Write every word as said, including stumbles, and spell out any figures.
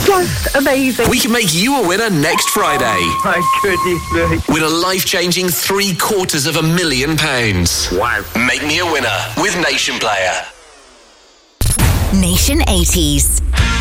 Just amazing. We can make you a winner next Friday. My goodness me. Win a life-changing three quarters of a million pounds. Wow. Make me a winner with Nation Player. Nation eighties.